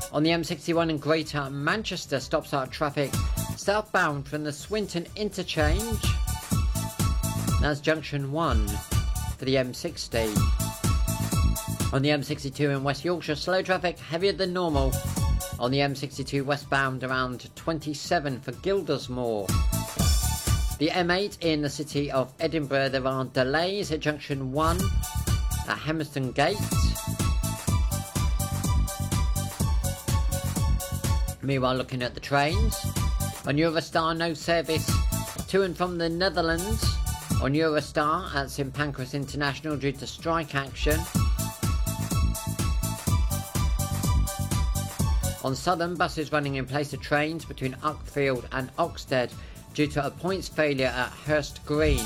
On the M61 in Greater Manchester, stop-start traffic southbound from the Swinton interchange. That's junction 1 for the M60. On the M62 in West Yorkshire, slow traffic, heavier than normal. On the M62 westbound around 27 for Gildersmore. The M8 in the city of Edinburgh, there are delays at junction 1 at Hemston Gate. Meanwhile, looking at the trains. On Eurostar, no service to and from the Netherlands. On Eurostar at St Pancras International due to strike action. On Southern, buses running in place of trains between Uckfield and Oxted due to a points failure at Hurst Green.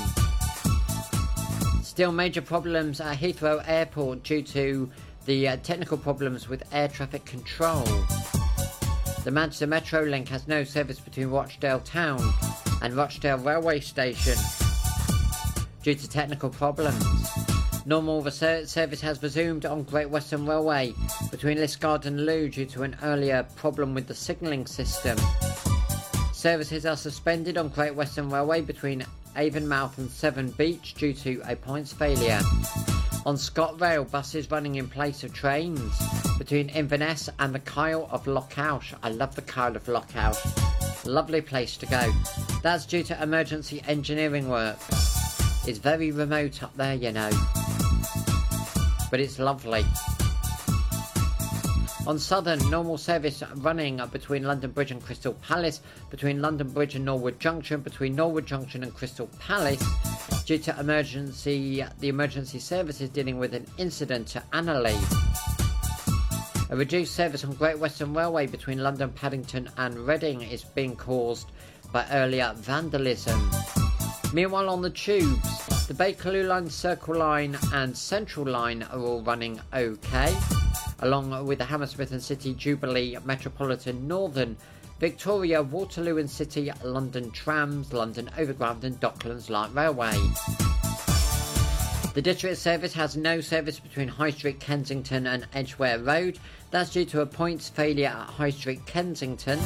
Still major problems at Heathrow Airport due to the technical problems with air traffic control. The Manchester Metro link has no service between Rochdale Town and Rochdale Railway Station due to technical problems. Normal service has resumed on Great Western Railway between Liskeard and Loo due to an earlier problem with the signalling system. Services are suspended on Great Western Railway between Avonmouth and Severn Beach due to a points failure. On ScotRail, buses running in place of trains between Inverness and the Kyle of Lockhouse. I love the Kyle of Lockhouse. Lovely place to go. That's due to emergency engineering work. It's very remote up there, you know. But it's lovely. On Southern, normal service running between London Bridge and Crystal Palace, between London Bridge and Norwood Junction, between Norwood Junction and Crystal Palace, due to the emergency services dealing with an incident at Annerley. A reduced service on Great Western Railway between London, Paddington and Reading is being caused by earlier vandalism. Meanwhile, on the tubes, the Bakerloo Line, Circle Line and Central Line are all running okay, along with the Hammersmith and City, Jubilee, Metropolitan, Northern, Victoria, Waterloo and City, London Trams, London Overground and Docklands Light Railway. The District Service has no service between High Street, Kensington and Edgware Road. That's due to a points failure at High Street, Kensington.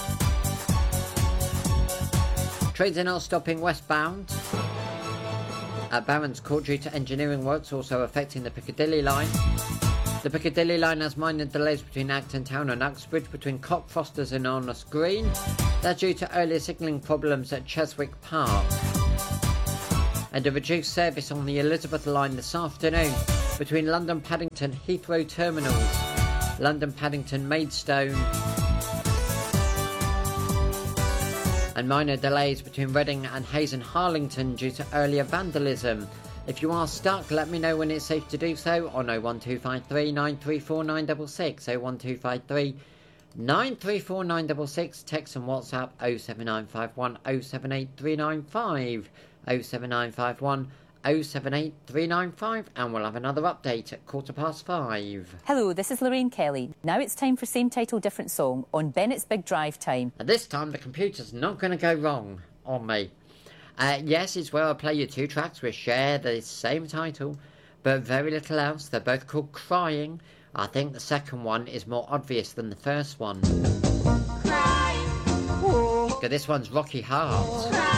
Trains are not stopping westbound at Barons Court due to engineering works also affecting the Piccadilly line. The Piccadilly line has minor delays between Acton Town and Uxbridge, between Cockfosters and Honest Green. That's due to earlier signalling problems at Cheswick Park. And a reduced service on the Elizabeth line this afternoon between London Paddington Heathrow terminals, London Paddington Maidstone, and minor delays between Reading and Hayes and Harlington due to earlier vandalism. If you are stuck, let me know when it's safe to do so on 01253 934 966, 01253 934 966, text and WhatsApp 07951 078395, 07951 078395, and we'll have another update at 5:15. Hello, this is Lorraine Kelly. Now it's time for Same Title Different Song on Bennett's Big Drive Time. And this time the computer's not going to go wrong on me. Yes, it's where I play you two tracks which share the same title, but very little else. They're both called Crying. I think the second one is more obvious than the first one. Crying. This one's Rocky Heart.